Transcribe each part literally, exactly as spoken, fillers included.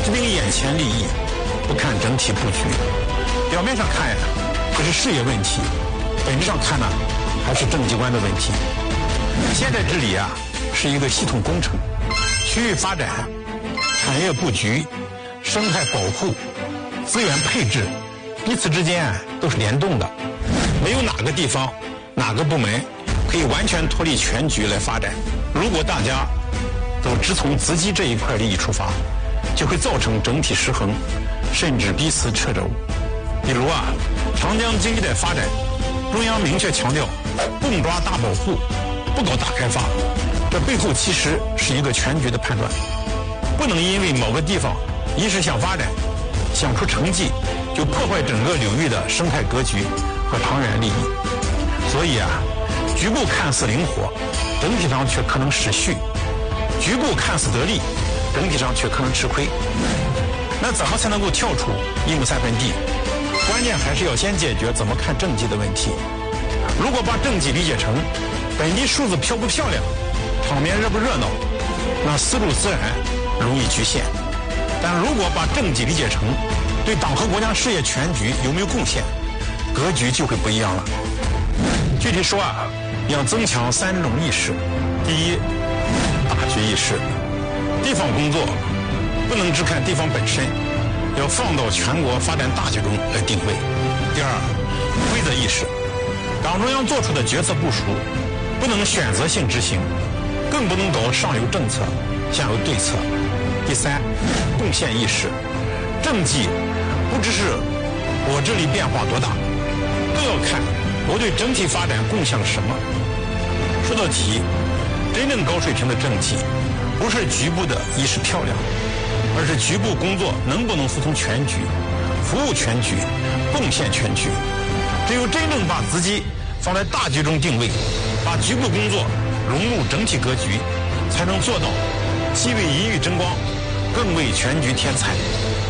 只盯眼前利益，不看整体布局。表面上看呀，这是事业问题，本质上看呢，还是政绩观的问题。现在治理啊，是一个系统工程，区域发展、产业布局、生态保护、资源配置，彼此之间啊都是联动的。没有哪个地方、哪个部门可以完全脱离全局来发展。如果大家都只从自己这一块利益出发，就会造成整体失衡，甚至彼此掣肘。比如啊，长江经济带发展，中央明确强调不抓大保护，不搞大开发，这背后其实是一个全局的判断，不能因为某个地方一时想发展、想出成绩，就破坏整个领域的生态格局和长远利益。所以啊，局部看似灵活，整体上却可能失序；局部看似得利，整体上却可能吃亏。那怎么才能够跳出一亩三分地？关键还是要先解决怎么看政绩的问题。如果把政绩理解成本地数字漂不漂亮、场面热不热闹，那思路自然容易局限。但如果把政绩理解成对党和国家事业全局有没有贡献，格局就会不一样了。具体说啊，要增强三种意识。第一，大局意识，地方工作不能只看地方本身，要放到全国发展大局中来定位。第二，规则意识，党中央做出的决策部署不能选择性执行，更不能搞上有政策下有对策。第三，贡献意识，政绩不只是我这里变化多大，更要看我对整体发展贡献了什么。说到底，真正高水平的政绩不是局部的一时漂亮，而是局部工作能不能服从全局、服务全局、贡献全局。只有真正把自己放在大局中定位，把局部工作融入整体格局，才能做到既为一域争光，更为全局添彩。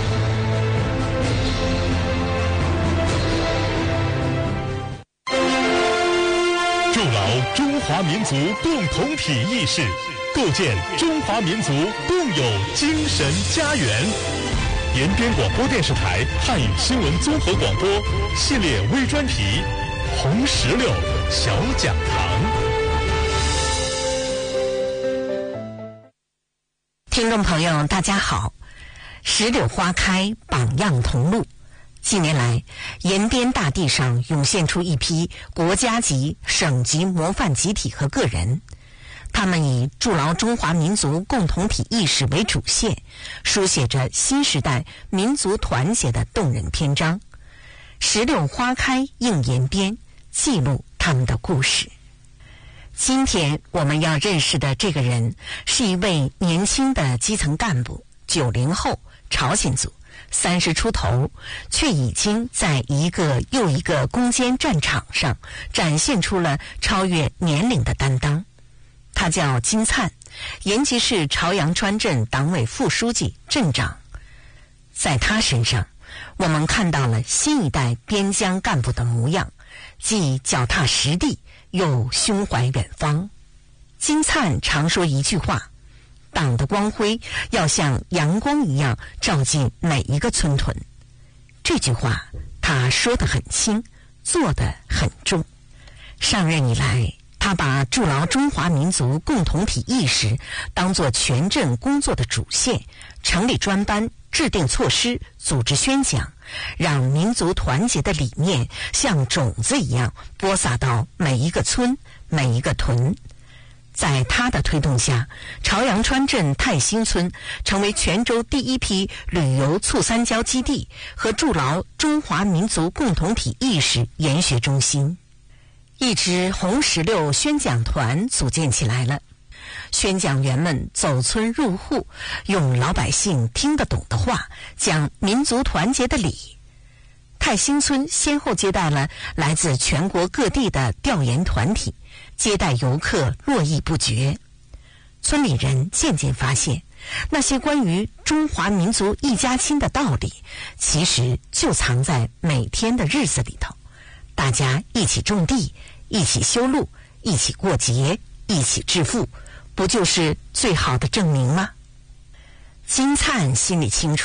筑牢中华民族共同体意识，构建中华民族共有精神家园。延边广播电视台汉语新闻综合广播系列微专题《红石榴小讲堂》。 听众朋友大家好，石榴花开，榜样同路。近年来，延边大地上涌现出一批国家级、省级模范集体和个人，他们以筑牢中华民族共同体意识为主线，书写着新时代民族团结的动人篇章。石榴花开映延边，记录他们的故事。今天我们要认识的这个人，是一位年轻的基层干部，九零后，朝鲜族。三十出头，却已经在一个又一个攻坚战场上展现出了超越年龄的担当。他叫金灿，延吉市朝阳川镇党委副书记、镇长。在他身上，我们看到了新一代边疆干部的模样，既脚踏实地，又胸怀远方。金灿常说一句话，党的光辉要像阳光一样照进每一个村屯。这句话他说得很轻，做得很重。上任以来，他把筑牢中华民族共同体意识当作全镇工作的主线，成立专班，制定措施，组织宣讲，让民族团结的理念像种子一样播撒到每一个村、每一个屯。在他的推动下，朝阳川镇泰兴村成为泉州第一批旅游促三交基地和筑牢中华民族共同体意识研学中心。一支红石榴宣讲团组建起来了，宣讲员们走村入户，用老百姓听得懂的话讲民族团结的理。泰兴村先后接待了来自全国各地的调研团体，接待游客络绎不绝。村里人渐渐发现，那些关于中华民族一家亲的道理，其实就藏在每天的日子里头。大家一起种地，一起修路，一起过节，一起致富，不就是最好的证明吗？金灿心里清楚，